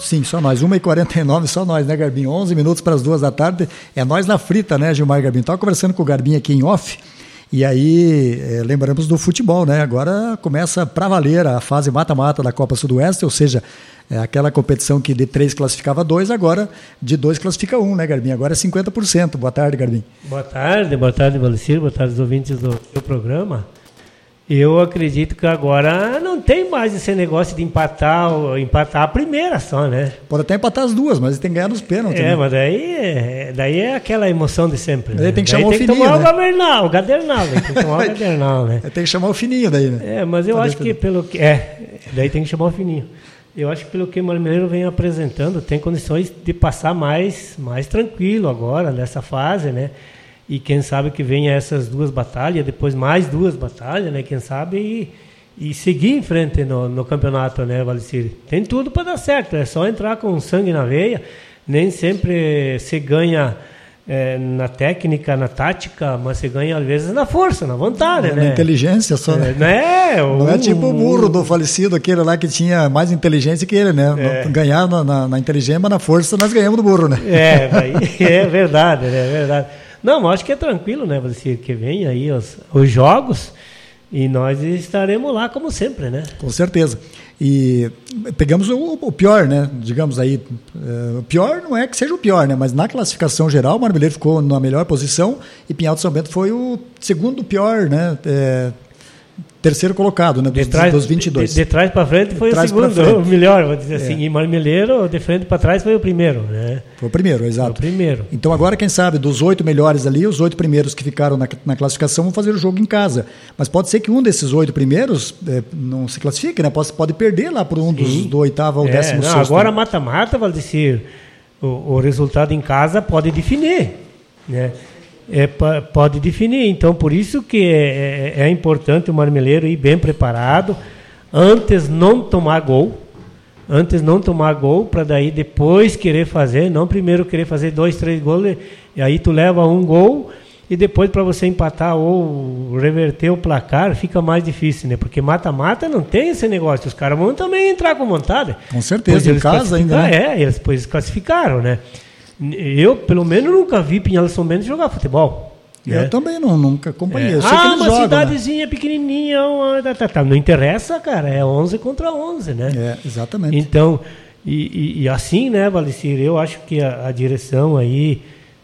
sim, só nós. 1h49, só nós, né, Garbinho? 11 minutos para as 2 da tarde. É nós na frita, né, Gilmar Garbinho? Estava conversando com o Garbinho aqui em off. E aí, lembramos do futebol, né? Agora começa para valer a fase mata-mata da Copa Sudoeste, ou seja, aquela competição que de 3 classificava 2, agora de 2 classifica 1, né, Garbinho? Agora é 50%. Boa tarde, Garbinho. Boa tarde, Valicir, boa tarde aos ouvintes do seu programa. Eu acredito que agora não tem mais esse negócio de empatar a primeira só, né? Pode até empatar as 2, mas tem que ganhar nos pênaltis. Mas daí é aquela emoção de sempre. Né? Daí tem que chamar o Fininho, tem que tomar né? o Gadernal, tem que tomar o Gadernal, né? Tem que chamar o Fininho daí, né? Mas eu acho que daí tem que chamar o Fininho. Eu acho que pelo que o Marmeleiro vem apresentando, tem condições de passar mais tranquilo agora, nessa fase, né? E quem sabe que venha essas 2 batalhas, depois mais 2 batalhas, né? Quem sabe e seguir em frente no campeonato, né, Valicir? Tem tudo para dar certo, é só entrar com sangue na veia. Nem sempre se ganha na técnica, na tática, mas se ganha às vezes na força, na vontade, né? Na inteligência só, né? Não é tipo o burro do falecido, aquele lá que tinha mais inteligência que ele, né? Ganhar na inteligência, mas na força nós ganhamos do burro, né? É verdade, né? É verdade. Não, acho que é tranquilo, né, Valicir, que vem aí os jogos e nós estaremos lá como sempre, né? Com certeza. E pegamos o pior, né? Digamos aí, o pior não é que seja o pior, né? Mas na classificação geral, o Marmeleiro ficou na melhor posição e Pinhal de São Bento foi o segundo pior, né? Terceiro colocado, né? Dos 22. De trás para frente foi o segundo, o melhor, vou dizer assim. E Marmeleiro, de frente para trás, foi o primeiro, né? Foi o primeiro, exato. Foi o primeiro. Então agora, quem sabe, dos 8 melhores ali, os 8 primeiros que ficaram na classificação vão fazer o jogo em casa. Mas pode ser que um desses 8 primeiros não se classifique, né? Pode perder lá por um do 8º ao 16º. Agora mata-mata, Valdecir, o resultado em casa pode definir, né? Pode definir, então por isso que é importante o Marmeleiro ir bem preparado, antes não tomar gol, para daí depois querer fazer, não primeiro querer fazer 2, 3 gols, e aí tu leva um gol, e depois para você empatar ou reverter o placar fica mais difícil, né? Porque mata-mata não tem esse negócio, os caras vão também entrar com vontade. Com certeza, em casa ainda. Eles depois classificaram, né? Eu, pelo menos, nunca vi Pinhal de São Bento jogar futebol. Eu também nunca acompanhei. Eu sei que eles uma jogam, cidadezinha, né? Pequenininha, não interessa, cara, é 11 contra 11, né? Exatamente. Então, e assim, né, Valicir, eu acho que a direção aí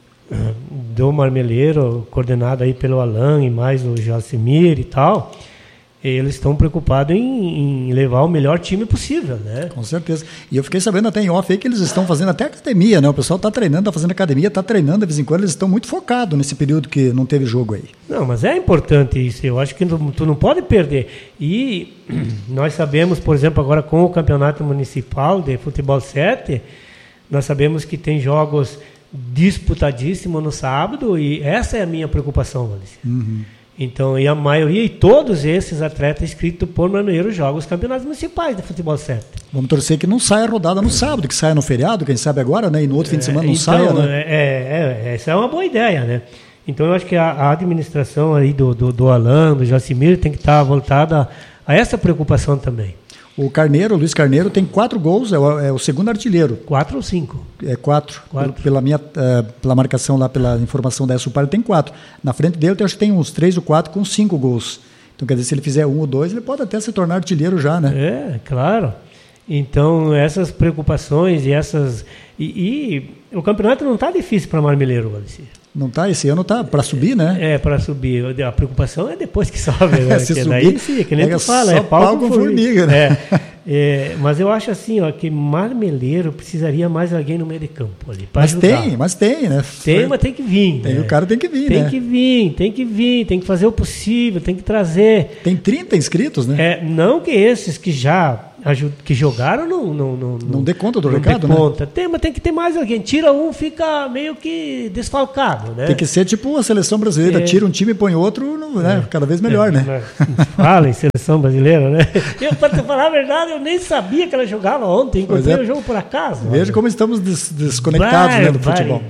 do Marmeleiro, coordenada aí pelo Alan e mais o Jalcimir e tal, eles estão preocupados em levar o melhor time possível, né? Com certeza. E eu fiquei sabendo até em off aí que eles estão fazendo até academia, né? O pessoal está treinando, está fazendo academia, está treinando de vez em quando, eles estão muito focados nesse período que não teve jogo aí. Não, mas é importante isso, eu acho que tu não pode perder. E nós sabemos, por exemplo, agora com o Campeonato Municipal de Futebol 7, nós sabemos que tem jogos disputadíssimos no sábado e essa é a minha preocupação, Alice. Então, e a maioria, e todos esses atletas inscritos por Marmeleiro jogam os campeonatos municipais de futebol 7. Vamos torcer que não saia a rodada no sábado, que saia no feriado, quem sabe agora, né? E no outro fim de semana não saia, né? Essa é uma boa ideia, né? Então, eu acho que a administração aí do Alan, do Jacimir, tem que estar voltada a essa preocupação também. O Luiz Carneiro, tem 4 gols, é o segundo artilheiro. 4 ou 5? 4. Pela marcação lá, pela informação da Supar, ele tem 4. Na frente dele, eu acho que tem uns 3 ou 4 com 5 gols. Então, quer dizer, se ele fizer 1 ou 2, ele pode até se tornar artilheiro já, né? Claro. Então, essas preocupações e essas... E o campeonato não está difícil para Marmeleiro, Valicir. Não está? Esse ano está para subir, né? Para subir. A preocupação é depois que sobe. Né? Se subir, daí, sim, que nem tu fala, é pau com formiga, né? Mas eu acho assim, que Marmeleiro precisaria mais alguém no meio de campo ali. Mas tem, né? Mas tem que vir. O cara tem que vir, né? Tem que fazer o possível, tem que trazer. Tem 30 inscritos, né? Não que esses que jogaram não dê conta do recado, né? Mas tem que ter mais alguém. Tira um, fica meio que desfalcado, né? Tem que ser tipo a seleção brasileira. Tira um time e põe outro, né? Cada vez melhor, né? Fala em seleção brasileira, né? Para te falar a verdade, eu nem sabia que ela jogava ontem. Encontrei o jogo por acaso. Veja como estamos desconectados, né, do futebol.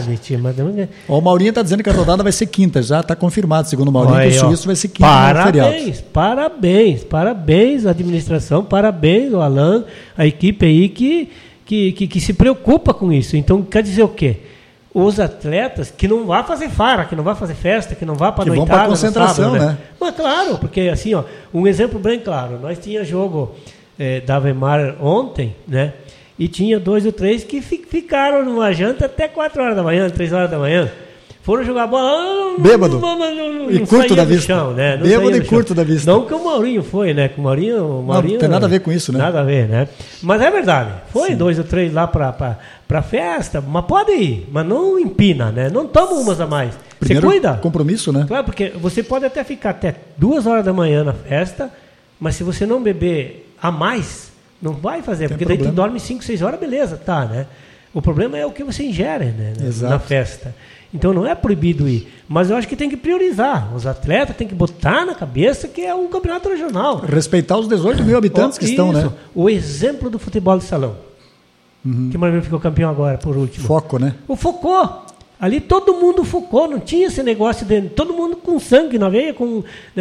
O Maurinho está dizendo que a rodada vai ser quinta. Já está confirmado, segundo o Maurinho, que o Suíço vai ser quinta no feriado. Parabéns, a administração, parabéns o Alan, a equipe aí que que se preocupa com isso. Então, quer dizer o quê? Os atletas que não vão fazer farra, que não vão fazer festa, que não vão para a noitada. Que vão para a concentração, sábado, né? Mas claro, porque assim, ó, um exemplo bem claro. Nós tínhamos jogo da Avemar ontem, né? E tinha 2 ou 3 que ficaram numa janta até 4 horas da manhã, 3 horas da manhã. Foram jogar bola. Bêbado. E curto da vista. Chão, né? Bêbado e curto da vista. Não que o Maurinho foi, né? Que o Maurinho não tem nada a ver com isso, né? Nada a ver, né? Mas é verdade. Foi 2 ou 3 lá para festa, mas pode ir, mas não empina, né? Não toma umas a mais. Primeiro, você cuida. Compromisso, né? Claro, porque você pode até ficar até 2 horas da manhã na festa, mas se você não beber a mais, não vai fazer, porque daí tu dorme 5, 6 horas, beleza, tá, né? O problema é o que você ingere, né? Na festa. Então não é proibido ir, mas eu acho que tem que priorizar. Os atletas têm que botar na cabeça que é um campeonato regional. Respeitar os 18 mil habitantes que estão, né? O exemplo do futebol de salão. Que o Marmeleiro ficou campeão agora, por último. Foco, né? O focou. Ali todo mundo focou, não tinha esse negócio de todo mundo com sangue na veia, com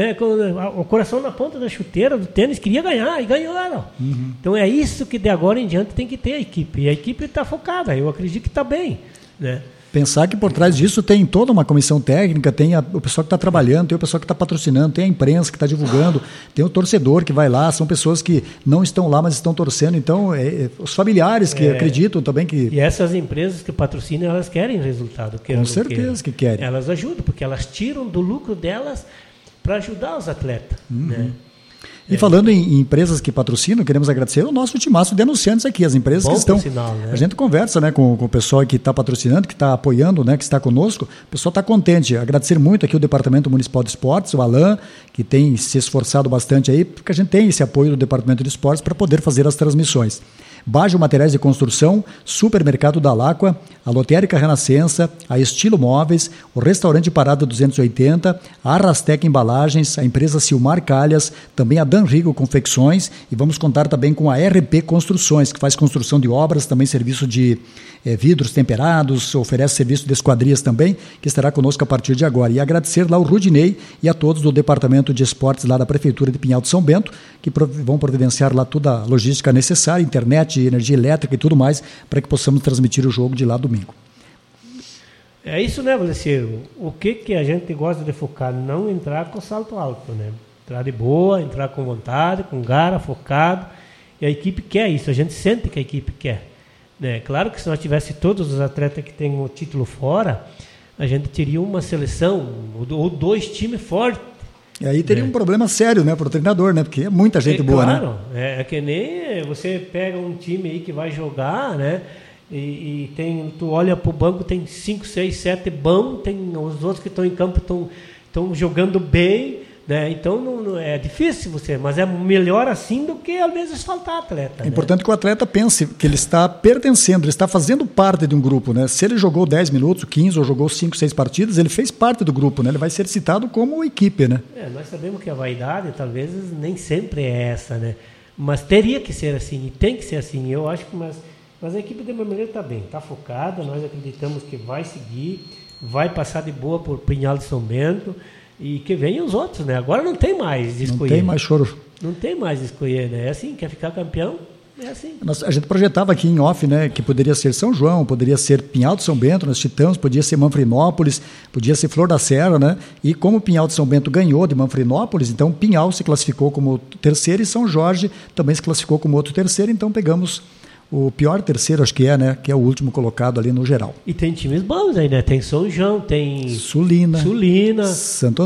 o coração na ponta da chuteira, do tênis, queria ganhar e ganharam. Então é isso que de agora em diante tem que ter a equipe. E a equipe está focada, eu acredito que está bem, né? Pensar que por trás disso tem toda uma comissão técnica, tem o pessoal que está trabalhando, tem o pessoal que está patrocinando, tem a imprensa que está divulgando, tem o torcedor que vai lá, são pessoas que não estão lá, mas estão torcendo. Então, os familiares que acreditam também que... E essas empresas que patrocinam, elas querem resultado. Com certeza que querem. Elas ajudam, porque elas tiram do lucro delas para ajudar os atletas, né? E falando em empresas que patrocinam, queremos agradecer o nosso timaço de anunciantes aqui, as empresas que estão... Sinal, né? A gente conversa, né, com o pessoal que está patrocinando, que está apoiando, né, que está conosco. O pessoal está contente. Agradecer muito aqui o Departamento Municipal de Esportes, o Alain, que tem se esforçado bastante aí, porque a gente tem esse apoio do Departamento de Esportes para poder fazer as transmissões. Bajo Materiais de Construção, Supermercado da Láqua, a Lotérica Renascença, a Estilo Móveis, o Restaurante Parada 280, a Arrastec Embalagens, a empresa Silmar Calhas, também a Danrigo Confecções, e vamos contar também com a RP Construções, que faz construção de obras, também serviço de vidros temperados, oferece serviço de esquadrias também, que estará conosco a partir de agora. E agradecer lá o Rudinei e a todos do Departamento de Esportes lá da Prefeitura de Pinhal de São Bento, que vão providenciar lá toda a logística necessária, internet, energia elétrica e tudo mais, para que possamos transmitir o jogo de lá domingo. É isso, né, Valeciero? O que a gente gosta de focar? Não entrar com salto alto, né? Entrar de boa, entrar com vontade, com garra, focado. E a equipe quer isso, a gente sente que a equipe quer. Né? Claro que se nós tivesse todos os atletas que têm o título fora, a gente teria uma seleção, ou 2 times fortes. E aí teria um problema sério, né, para o treinador, né? Porque é muita gente boa, claro, né? É que nem você pega um time aí que vai jogar, né? E tu olha para o banco, tem 5, 6, 7 bons, tem os outros que estão em campo estão jogando bem, né? Então não é difícil você, mas é melhor assim do que às vezes faltar atleta. É importante que o atleta pense que ele está pertencendo, ele está fazendo parte de um grupo, né? Se ele jogou 10 minutos, 15 ou jogou 5, 6 partidas, ele fez parte do grupo, né? Ele vai ser citado como equipe, né? Nós sabemos que a vaidade talvez nem sempre é essa, né? Mas teria que ser assim, e tem que ser assim. Eu acho que mas a equipe de Marmeleiro está bem, está focada, nós acreditamos que vai seguir, vai passar de boa por Pinhal de São Bento. E que venham os outros, né? Agora não tem mais de escolher. Não tem mais choro. Não tem mais de escolher, né? É assim, quer ficar campeão, é assim. A gente projetava aqui em off, né, que poderia ser São João, poderia ser Pinhal de São Bento, nós citamos, podia ser Manfrinópolis, podia ser Flor da Serra, né? E como Pinhal de São Bento ganhou de Manfrinópolis, então Pinhal se classificou como terceiro e São Jorge também se classificou como outro terceiro, então pegamos o pior terceiro, acho que é, né? Que é o último colocado ali no geral. E tem times bons aí, né? Tem São João, tem Sulina, Santo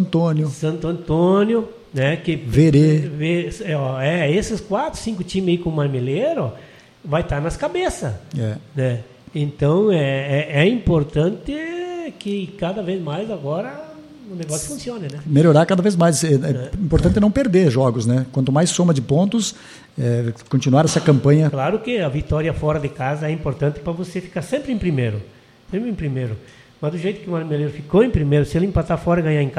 Antônio, né? Que Verê. Esses 4, 5 times aí com o Marmeleiro vai estar nas cabeças. Né? Então é importante que cada vez mais agora o negócio funcione, né? Melhorar cada vez mais. É importante não perder jogos, né? Quanto mais soma de pontos, continuar essa campanha. Claro que a vitória fora de casa é importante para você ficar sempre em primeiro. Sempre em primeiro. Mas do jeito que o Marmeleiro ficou em primeiro, se ele empatar fora e ganhar em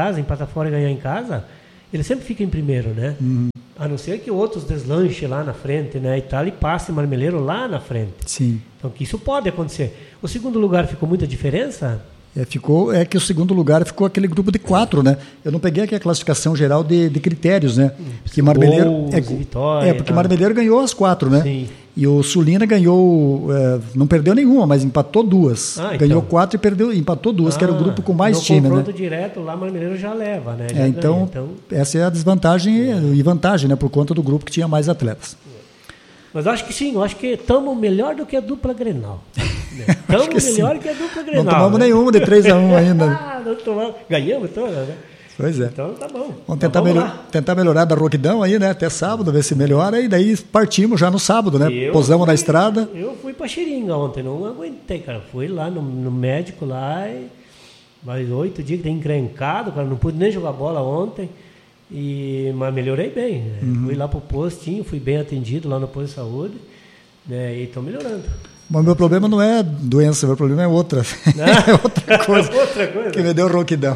casa, ele sempre fica em primeiro, né? A não ser que outros deslanche lá na frente, né? E tal, e passe o Marmeleiro lá na frente. Sim. Então, que isso pode acontecer. O segundo lugar ficou muita diferença? Que o segundo lugar ficou aquele grupo de 4, né? Eu não peguei aqui a classificação geral de critérios, né? Porque Marmeleiro Marmeleiro ganhou as 4, né? Sim. E o Sulina ganhou, não perdeu nenhuma, mas empatou 2. Ganhou então. 4 e empatou 2, que era o grupo com mais time. No confronto direto, lá o Marmeleiro já leva, né? Então, essa é a desvantagem e vantagem, né? Por conta do grupo que tinha mais atletas. Mas acho que sim, acho que estamos melhor do que a dupla Grenal. Estamos melhor que a dupla Grenal. Não tomamos nenhuma de 3-1 ainda. Não tomamos. Ganhamos todas, né? Pois é. Então tá bom. Vamos tentar melhorar da Roquidão aí, né? Até sábado, ver se melhora. E daí partimos já no sábado, né? Posamos na estrada. Eu fui pra Xeringa ontem, não aguentei, cara. Fui lá no médico lá e mais 8 dias que tem encrencado, cara. Não pude nem jogar bola ontem. Mas melhorei bem. Né? Fui lá pro postinho, fui bem atendido lá no posto de saúde, né? E estou melhorando. Mas meu problema não é doença, meu problema é outra. É outra coisa. Outra coisa. Que me deu rouquidão.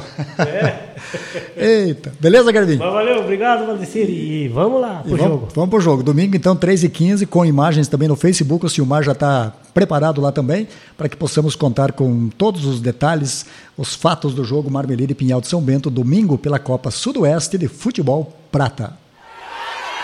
Eita. Beleza, Garbinho? Mas valeu, obrigado, Valdecir. E vamos lá pro jogo. Vamos pro jogo. Domingo, então, 3h15, com imagens também no Facebook. O Silmar já está preparado lá também, para que possamos contar com todos os detalhes, os fatos do jogo Marmeleiro e Pinhal de São Bento, domingo, pela Copa Sudoeste de Futebol Prata.